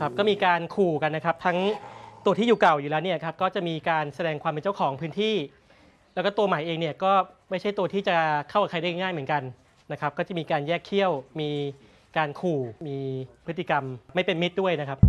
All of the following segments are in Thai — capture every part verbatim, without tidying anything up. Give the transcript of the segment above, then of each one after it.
ครับก็มีการขู่กันนะครับทั้งตัวที่อยู่เก่าอยู่แล้วเนี่ยครับก็จะมีการแสดงความเป็นเจ้าของพื้นที่แล้วก็ตัวใหม่เองเนี่ยก็ไม่ใช่ตัวที่จะเข้ากับใครได้ง่ายเหมือนกันนะครับก็จะมีการแยกเขี้ยวมีการขู่มีพฤติกรรมไม่เป็นมิตรด้วยนะครับ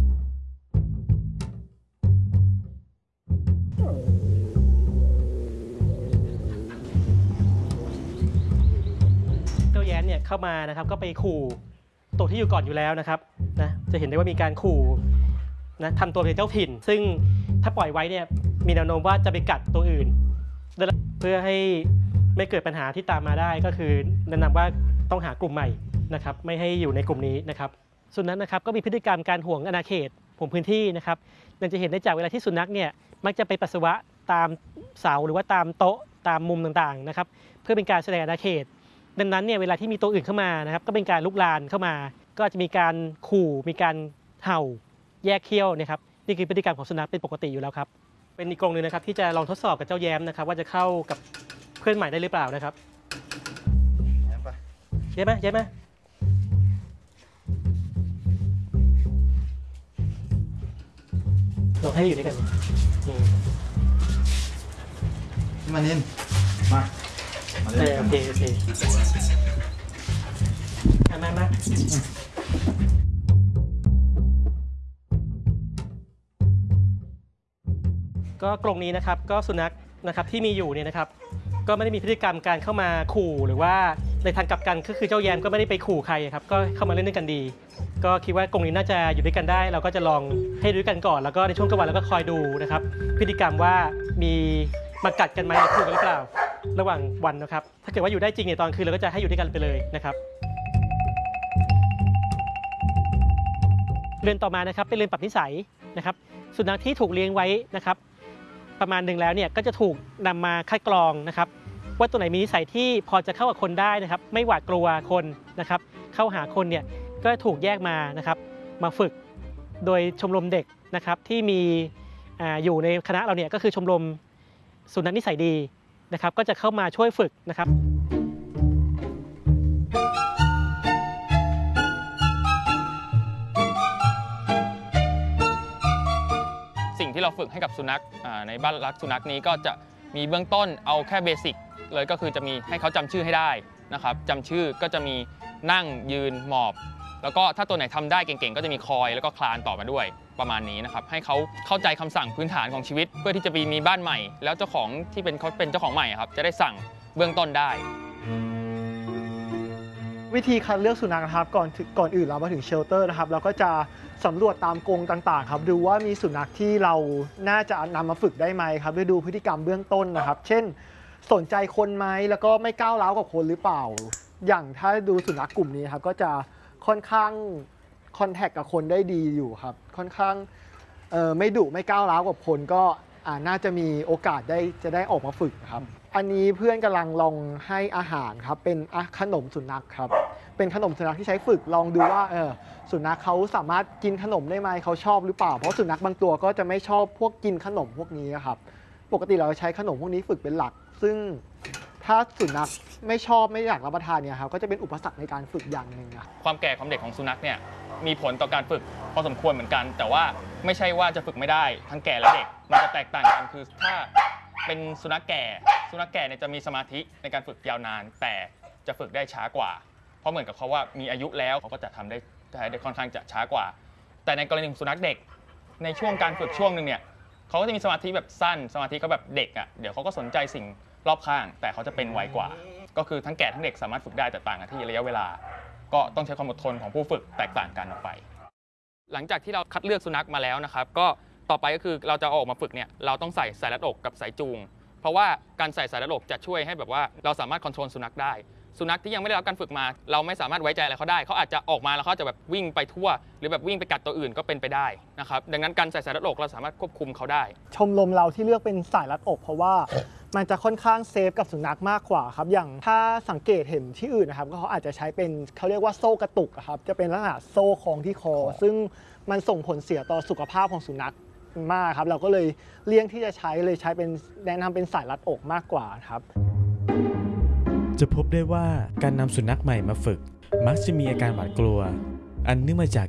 เจ้าแย้มเนี่ยเข้ามานะครับก็ไปขู่ตัวที่อยู่ก่อนอยู่แล้วนะครับนะจะเห็นได้ว่ามีการขู่นะทำตัวเป็นเจ้าถิ่นซึ่งถ้าปล่อยไว้เนี่ยมีแนวโน้มว่าจะไปกัดตัวอื่นเพื่อให้ไม่เกิดปัญหาที่ตามมาได้ก็คือแนะนำว่าต้องหากลุ่มใหม่นะครับไม่ให้อยู่ในกลุ่มนี้นะครับสุนัขนะครับก็มีพฤติกรรมการห่วงอาณาเขตห่วงพื้นที่นะครับเราจะเห็นได้จากเวลาที่สุนัขเนี่ยมักจะไปปัสสาวะตามเสาหรือว่าตามโต๊ะตามมุมต่างๆนะครับเพื่อเป็นการแสดงอาณาเขตดังนั้นเนี่ยเวลาที่มีตัวอื่นเข้ามานะครับก็เป็นการลุกลานเข้ามาก็จะมีการขู่มีการเห่าแยกเขี้ยวนะครับนี่คือพฤติกรรมของสุนัขเป็นปกติอยู่แล้วครับเป็นอีกกรงหนึ่งนะครับที่จะลองทดสอบกับเจ้าแย้มนะครับว่าจะเข้ากับเพื่อนใหม่ได้หรือเปล่านะครับแย้มไปแย้มไหมแย้มไหมลองให้อยู่ด้วยกันมานินมามาเล่นกันโอเคโอเคมามาก็กรงนี้นะครับก็สุนัขนะครับที่มีอยู่เนี่ยนะครับก็ไม่ได้มีพฤติกรรมการเข้ามาขู่หรือว่าในทางกลับกันก็คือเจ้าแยมก็ไม่ได้ไปขู่ใครครับก็เข้ามาเล่นด้วยกันดีก็คิดว่ากรงนี้น่าจะอยู่ด้วยกันได้เราก็จะลองให้ด้วยกันก่อนแล้วก็ในช่วงกลางวันเราก็คอยดูนะครับพฤติกรรมว่ามีมากัดกันไหมหรือขู่กันหรือเปล่าระหว่างวันนะครับถ้าเกิดว่าอยู่ได้จริงเนี่ยตอนคืนเราก็จะให้อยู่ด้วยกันไปเลยนะครับเรือนต่อมานะครับเป็นเรือนปรับนิสัยนะครับสุนัขที่ถูกเลี้ยงไว้นะครับประมาณหนึ่งแล้วเนี่ยก็จะถูกนำมาคัดกรองนะครับว่าตัวไหนมีนิสัยที่พอจะเข้ากับคนได้นะครับไม่หวาดกลัวคนนะครับเข้าหาคนเนี่ยก็ถูกแยกมานะครับมาฝึกโดยชมรมเด็กนะครับที่มีอยู่ในคณะเราเนี่ยก็คือชมรมสุนัขนิสัยดีนะครับก็จะเข้ามาช่วยฝึกนะครับสิ่งที่เราฝึกให้กับสุนัขในบ้านรักสุนัขนี้ก็จะมีเบื้องต้นเอาแค่เบสิกเลยก็คือจะมีให้เขาจำชื่อให้ได้นะครับจำชื่อก็จะมีนั่งยืนหมอบแล้วก็ถ้าตัวไหนทำได้เก่งๆก็จะมีคอยแล้วก็คลานต่อมาด้วยประมาณนี้นะครับให้เขาเข้าใจคำสั่งพื้นฐานของชีวิตเพื่อที่จะมีบ้านใหม่แล้วเจ้าของที่เป็นเขาเป็นเจ้าของใหม่ครับจะได้สั่งเบื้องต้นได้วิธีคัดเลือกสุนัขนะครับก่อนก่อนอื่นเรามาถึงเชลเตอร์นะครับเราก็จะสำรวจตามกรงต่างๆครับดูว่ามีสุนัขที่เราน่าจะนำมาฝึกได้ไหมครับด้วยดูพฤติกรรมเบื้องต้นนะครับเช่นสนใจคนไหมแล้วก็ไม่ก้าวร้าวกับคนหรือเปล่าอย่างถ้าดูสุนัขกลุ่มนี้ครับก็จะค่อนข้างคอนแทคกับคนได้ดีอยู่ครับค่อนข้างเอ่อไม่ดุไม่ก้าวร้าวกับคนก็น่าจะมีโอกาสได้จะได้ออกมาฝึกครับอันนี้เพื่อนกำลังลองให้อาหารครับเป็นขนมสุนัขครับเป็นขนมสุนัขที่ใช้ฝึกลองดูว่าเออสุนัขเขาสามารถกินขนมได้ไหมเขาชอบหรือเปล่าเพราะสุนัขบางตัวก็จะไม่ชอบพวกกินขนมพวกนี้ครับปกติเราใช้ขนมพวกนี้ฝึกเป็นหลักซึ่งถ้าสุนัขไม่ชอบไม่อยากรับประทานเนี่ยครับก็จะเป็นอุปสรรคในการฝึกอย่างหนึ่งนะความแก่ของเด็กของสุนัขเนี่ยมีผลต่อการฝึกพอสมควรเหมือนกันแต่ว่าไม่ใช่ว่าจะฝึกไม่ได้ทั้งแก่และเด็กมันจะแตกต่างกันคือถ้าเป็นสุนัขแก่สุนัขแก่เนี่ยจะมีสมาธิในการฝึกยาวนานแต่จะฝึกได้ช้ากว่าเพราะเหมือนกับเขาว่ามีอายุแล้วเขาก็จะทำได้ได้ค่อนข้างจะช้ากว่าแต่ในกรณีของสุนัขเด็กในช่วงการฝึกช่วงหนึ่งเนี่ยเขาก็จะมีสมาธิแบบสั้นสมาธิเขาแบบเด็กอ่ะเดี๋ยวเขาก็สนใจสิ่งรอบข้างแต่เขาจะเป็นไวกว่าก็คือทั้งแก่ทั้งเด็กสามารถฝึกได้แต่ต่างกันที่ระยะเวลาก็ต้องใช้ความอดทนของผู้ฝึกแตกต่างกันออกไปหลังจากที่เราคัดเลือกสุนัขมาแล้วนะครับก็ต่อไปก็คือเราจะออกมาฝึกเนี่ยเราต้องใส่สายรัดอกกับสายจูงเพราะว่าการใส่สายรัดอกจะช่วยให้แบบว่าเราสามารถควบคุมสุนัขได้สุนัขที่ยังไม่ได้รับการฝึกมาเราไม่สามารถไว้ใจอะไรเขาได้เขาอาจจะออกมาแล้วเขาจะแบบวิ่งไปทั่วหรือแบบวิ่งไปกัดตัวอื่นก็เป็นไปได้นะครับดังนั้นการใส่สายรัดอกเราสามารถควบคุมเขาได้ชมรมเราที่เลือกเป็นสายรัดอกเพราะว่ามันจะค่อนข้างเซฟกับสุนัขมากกว่าครับอย่างถ้าสังเกตเห็นที่อื่นนะครับก็เขาอาจจะใช้เป็นเขาเรียกว่าโซ่กระตุกครับจะเป็นลักษณะโซ่คล้องที่คอซึ่งมันส่งผลเสียต่อสุขภาพของสุนัขมากครับเราก็เลยเลี่ยงที่จะใช้เลยใช้เป็นแนะนำเป็นสายรัดอกมากกว่าครับจะพบได้ว่าการนำสุนัขใหม่มาฝึกมักจะมีอาการหวาดกลัวอันเนื่องมาจาก